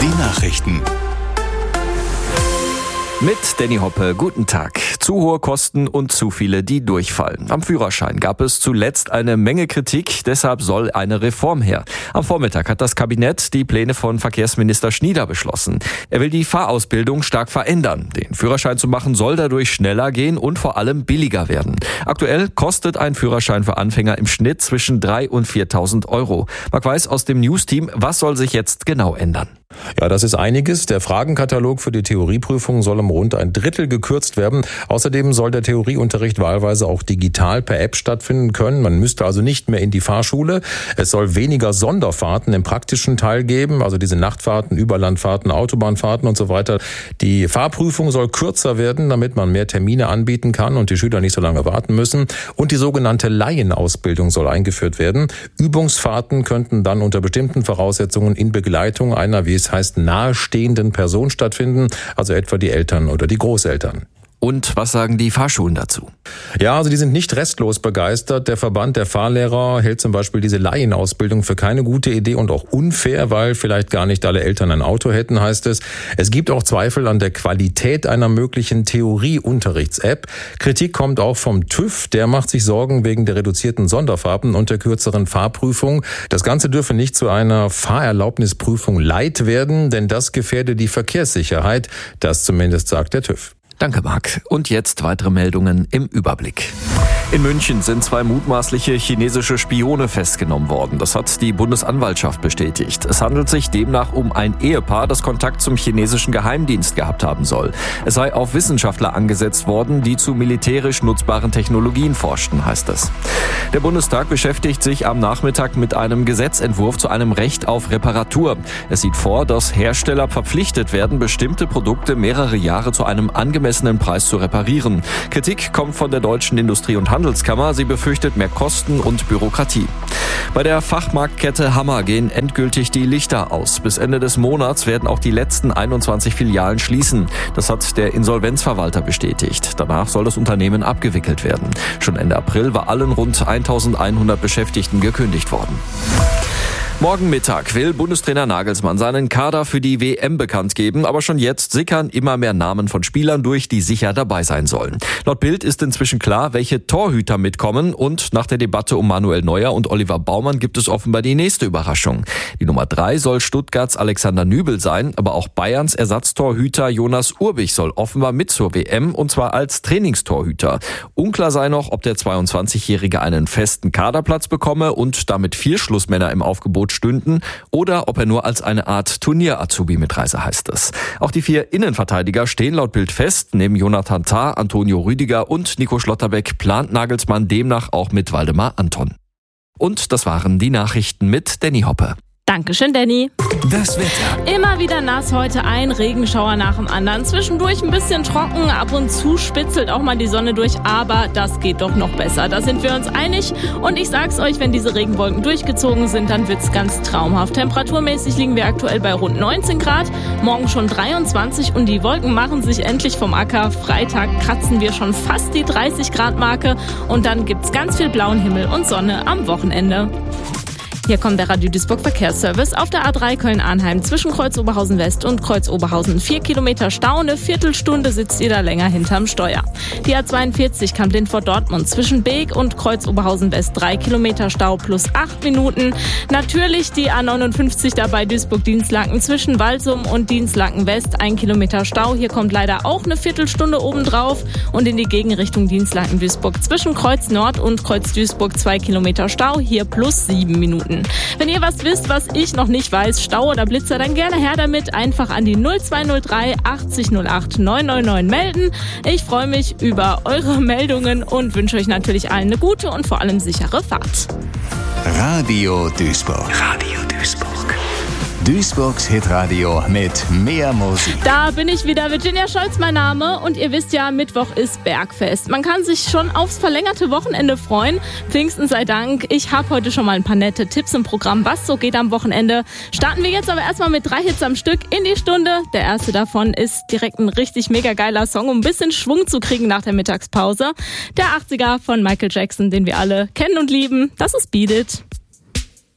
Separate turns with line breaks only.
Die Nachrichten.
Mit Danny Hoppe, guten Tag. Zu hohe Kosten und zu viele, die durchfallen. Am Führerschein gab es zuletzt eine Menge Kritik, deshalb soll eine Reform her. Am Vormittag hat das Kabinett die Pläne von Verkehrsminister Schnieder beschlossen. Er will die Fahrausbildung stark verändern. Den Führerschein zu machen soll dadurch schneller gehen und vor allem billiger werden. Aktuell kostet ein Führerschein für Anfänger im Schnitt zwischen 3.000 und 4.000 Euro. Marc Weiß aus dem News-Team, was soll sich jetzt genau ändern?
Ja, das ist einiges. Der Fragenkatalog für die Theorieprüfung soll um rund ein Drittel gekürzt werden. Außerdem soll der Theorieunterricht wahlweise auch digital per App stattfinden können. Man müsste also nicht mehr in die Fahrschule. Es soll weniger Sonderfahrten im praktischen Teil geben, also diese Nachtfahrten, Überlandfahrten, Autobahnfahrten und so weiter. Die Fahrprüfung soll kürzer werden, damit man mehr Termine anbieten kann und die Schüler nicht so lange warten müssen. Und die sogenannte Laienausbildung soll eingeführt werden. Übungsfahrten könnten dann unter bestimmten Voraussetzungen in Begleitung einer, wie es heißt, nahestehenden Person stattfinden, also etwa die Eltern oder die Großeltern.
Und was sagen die Fahrschulen dazu?
Ja, also die sind nicht restlos begeistert. Der Verband der Fahrlehrer hält zum Beispiel diese Laienausbildung für keine gute Idee und auch unfair, weil vielleicht gar nicht alle Eltern ein Auto hätten, heißt es. Es gibt auch Zweifel an der Qualität einer möglichen Theorieunterrichts-App. Kritik kommt auch vom TÜV. Der macht sich Sorgen wegen der reduzierten Sonderfahrten und der kürzeren Fahrprüfung. Das Ganze dürfe nicht zu einer Fahrerlaubnisprüfung Light werden, denn das gefährde die Verkehrssicherheit. Das zumindest sagt der TÜV.
Danke, Marc. Und jetzt weitere Meldungen im Überblick. In München sind 2 mutmaßliche chinesische Spione festgenommen worden. Das hat die Bundesanwaltschaft bestätigt. Es handelt sich demnach um ein Ehepaar, das Kontakt zum chinesischen Geheimdienst gehabt haben soll. Es sei auf Wissenschaftler angesetzt worden, die zu militärisch nutzbaren Technologien forschten, heißt es. Der Bundestag beschäftigt sich am Nachmittag mit einem Gesetzentwurf zu einem Recht auf Reparatur. Es sieht vor, dass Hersteller verpflichtet werden, bestimmte Produkte mehrere Jahre zu einem angemessenen Preis zu reparieren. Kritik kommt von der Deutschen Industrie- und Handelskammer. Sie befürchtet mehr Kosten und Bürokratie. Bei der Fachmarktkette Hammer gehen endgültig die Lichter aus. Bis Ende des Monats werden auch die letzten 21 Filialen schließen. Das hat der Insolvenzverwalter bestätigt. Danach soll das Unternehmen abgewickelt werden. Schon Ende April war allen rund 1.100 Beschäftigten gekündigt worden. Morgen Mittag will Bundestrainer Nagelsmann seinen Kader für die WM bekannt geben, aber schon jetzt sickern immer mehr Namen von Spielern durch, die sicher dabei sein sollen. Laut Bild ist inzwischen klar, welche Torhüter mitkommen, und nach der Debatte um Manuel Neuer und Oliver Baumann gibt es offenbar die nächste Überraschung. Die Nummer 3 soll Stuttgarts Alexander Nübel sein, aber auch Bayerns Ersatztorhüter Jonas Urbich soll offenbar mit zur WM, und zwar als Trainingstorhüter. Unklar sei noch, ob der 22-Jährige einen festen Kaderplatz bekomme und damit 4 Schlussmänner im Aufgebot stünden, oder ob er nur als eine Art Turnier-Azubi mitreise, heißt es. Auch die 4 Innenverteidiger stehen laut Bild fest. Neben Jonathan Tah, Antonio Rüdiger und Nico Schlotterbeck plant Nagelsmann demnach auch mit Waldemar Anton. Und das waren die Nachrichten mit Danny Hoppe.
Dankeschön, Danny.
Das Wetter.
Immer wieder nass heute, ein Regenschauer nach dem anderen. Zwischendurch ein bisschen trocken, ab und zu spitzelt auch mal die Sonne durch, aber das geht doch noch besser. Da sind wir uns einig, und ich sag's euch, wenn diese Regenwolken durchgezogen sind, dann wird's ganz traumhaft. Temperaturmäßig liegen wir aktuell bei rund 19 Grad, morgen schon 23, und die Wolken machen sich endlich vom Acker. Freitag kratzen wir schon fast die 30 Grad Marke, und dann gibt's ganz viel blauen Himmel und Sonne am Wochenende. Hier kommt der Radio Duisburg Verkehrsservice. Auf der A3 Köln-Arnheim zwischen Kreuz-Oberhausen West und Kreuz-Oberhausen 4 Kilometer Stau. Eine Viertelstunde sitzt ihr da länger hinterm Steuer. Die A42 Kamp-Lindfort-Dortmund zwischen Beek und Kreuz-Oberhausen West 3 Kilometer Stau plus 8 Minuten. Natürlich die A59 dabei Duisburg-Dienstlaken zwischen Walsum und Dienstlaken West 1 Kilometer Stau. Hier kommt leider auch eine Viertelstunde obendrauf. Und in die Gegenrichtung Dienstlaken-Duisburg zwischen Kreuz Nord und Kreuz Duisburg 2 Kilometer Stau. Hier plus 7 Minuten. Wenn ihr was wisst, was ich noch nicht weiß, Stau oder Blitzer, dann gerne her damit. Einfach an die 0203 80 08 999 melden. Ich freue mich über eure Meldungen und wünsche euch natürlich allen eine gute und vor allem sichere Fahrt.
Radio Duisburg. Radio Duisburg. Duisburgs Hitradio mit mehr Musik.
Da bin ich wieder, Virginia Scholz mein Name, und ihr wisst ja, Mittwoch ist Bergfest. Man kann sich schon aufs verlängerte Wochenende freuen. Pfingsten sei Dank. Ich habe heute schon mal ein paar nette Tipps im Programm, was so geht am Wochenende. Starten wir jetzt aber erstmal mit 3 Hits am Stück in die Stunde. Der erste davon ist direkt ein richtig mega geiler Song, um ein bisschen Schwung zu kriegen nach der Mittagspause. Der 80er von Michael Jackson, den wir alle kennen und lieben. Das ist Beat It.